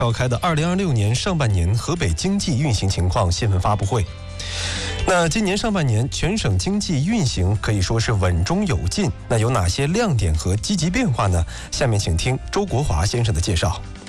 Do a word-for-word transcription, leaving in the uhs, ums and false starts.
召开的二零二六年上半年河北经济运行情况新闻发布会。那今年上半年全省经济运行可以说是稳中有进，那有哪些亮点和积极变化呢？下面请听周国华先生的介绍。